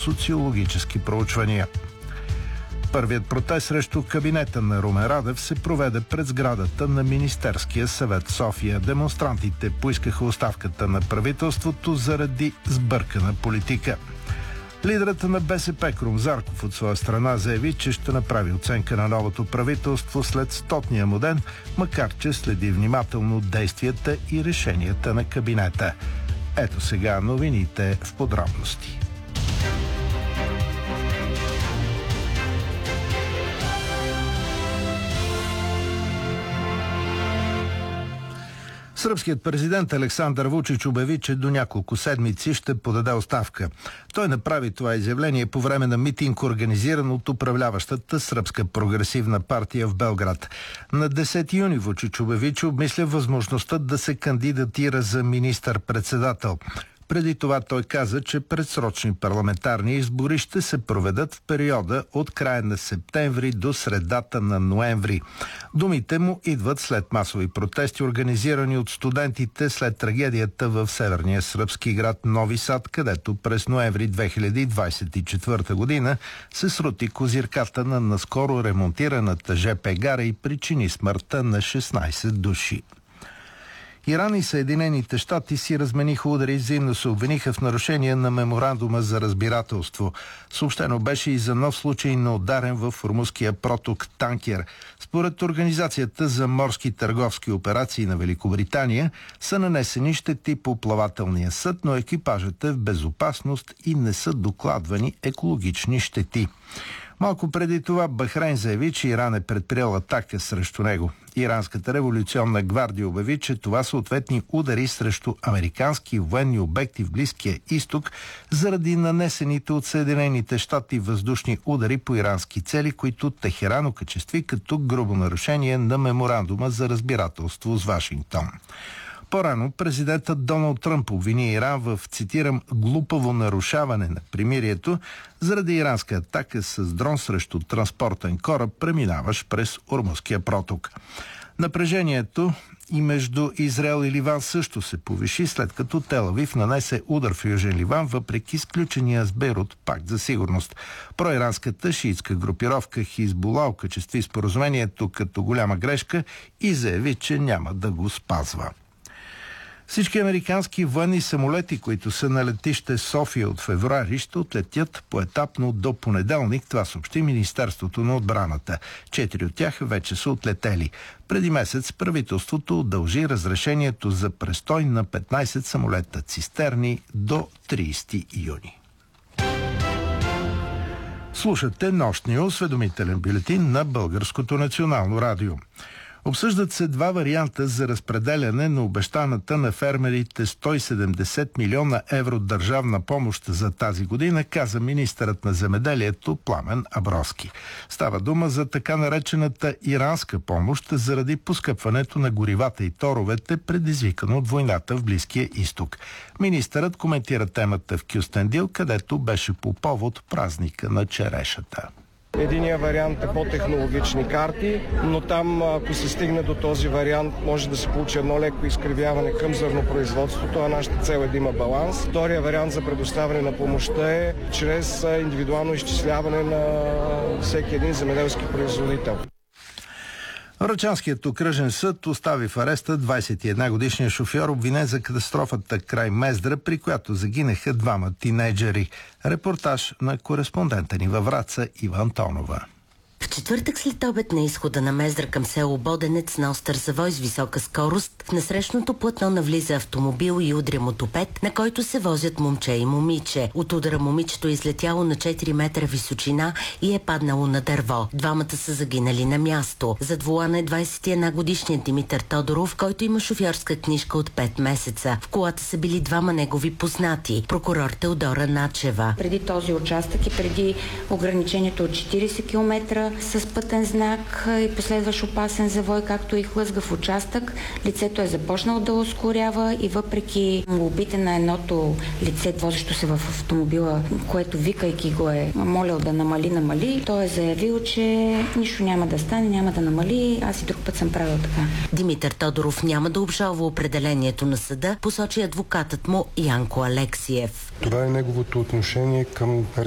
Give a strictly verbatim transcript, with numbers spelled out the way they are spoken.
социологически проучвания. Първият протест срещу кабинета на Румен Радев се проведе пред сградата на Министерския съвет в София. Демонстрантите поискаха оставката на правителството заради сбъркана политика. Лидерът на БСП Крум Зарков от своя страна заяви, че ще направи оценка на новото правителство след стотния му ден, макар че следи внимателно действията и решенията на кабинета. Ето сега новините в подробности. Сръбският президент Александър Вучич обяви, че до няколко седмици ще подаде оставка. Той направи това изявление по време на митинг, организиран от управляващата Сръбска прогресивна партия в Белград. На десети юни Вучич обяви, че обмисля възможността да се кандидатира за министър-председател. Преди това той каза, че предсрочни парламентарни избори ще се проведат в периода от края на септември до средата на ноември. Думите му идват след масови протести, организирани от студентите след трагедията в северния сръбски град Нови Сад, където през ноември две хиляди двадесет и четвърта година се срути козирката на наскоро ремонтираната жп гара и причини смъртта на шестнадесет души. Иран и Съединените щати си размениха удари и взаимно се обвиниха в нарушение на меморандума за разбирателство. Съобщено беше и за нов случай на ударен в Ормузския проток танкер. Според Организацията за морски търговски операции на Великобритания са нанесени щети по плавателния съд, но екипажът е в безопасност и не са докладвани екологични щети. Малко преди това Бахрейн заяви, че Иран е предприел атака срещу него. Иранската революционна гвардия обяви, че това са ответни удари срещу американски военни обекти в Близкия изток заради нанесените от Съединените щати въздушни удари по ирански цели, които Техеран окачестви като грубо нарушение на меморандума за разбирателство с Вашингтон. По-рано президентът Доналд Тръмп обвини Иран в, цитирам, глупаво нарушаване на примирието заради иранска атака с дрон срещу транспортен кораб, преминаващ през Ормузския проток. Напрежението и между Израел и Ливан също се повиши, след като Тел Авив нанесе удар в Южен Ливан, въпреки сключения с Бейрут пакт за сигурност. Проиранската шиитска групировка Хизбула окачестви споразумението като голяма грешка и заяви, че няма да го спазва. Всички американски военни самолети, които са на летище София от февруари, ще отлетят поетапно до понеделник, това съобщи Министерството на отбраната. Четири от тях вече са отлетели. Преди месец правителството удължи разрешението за престой на петнадесет самолета цистерни до тридесети юни. Слушате нощния осведомителен бюлетин на Българското национално радио. Обсъждат се два варианта за разпределяне на обещаната на фермерите сто и седемдесет милиона евро държавна помощ за тази година, каза министърът на земеделието Пламен Абровски. Става дума за така наречената иранска помощ заради поскъпването на горивата и торовете, предизвикано от войната в Близкия изток. Министърът коментира темата в Кюстендил, където беше по повод празника на черешата. Единият вариант е по-технологични карти, но там, ако се стигне до този вариант, може да се получи едно леко изкривяване към зърнопроизводството, а нашата цел е да има баланс. Втория вариант за предоставяне на помощта е чрез индивидуално изчисляване на всеки един земеделски производител. Врачанският окръжен съд остави в ареста двадесет и една годишния шофьор, обвинен за катастрофата край Мездра, при която загинаха двама тинейджери. Репортаж на кореспондента ни във Враца Ива Антонова. В четвъртък след обед на изхода на Мездра към село Боденец на остър завой с висока скорост, в насрещното платно навлиза автомобил и удря мотопед, на който се возят момче и момиче. От удара момичето е излетяло на четири метра височина и е паднало на дърво. Двамата са загинали на място. Зад волана е двадесет и една годишният Димитър Тодоров, който има шофьорска книжка от пет месеца. В колата са били двама негови познати. Прокурор Теодора Начева. Преди този участък и преди ограничението от четиридесет километра с пътен знак и последващ опасен завой, както и хлъзгав участък, лицето е започнало да ускорява и въпреки молбите на едното лице, возещо се в автомобила, което викайки го е молял да намали, намали, той е заявил, че нищо няма да стане, няма да намали, аз и друг път съм правил така. Димитър Тодоров няма да обжалва определението на съда, посочи адвокатът му Янко Алексиев. Това е неговото отношение към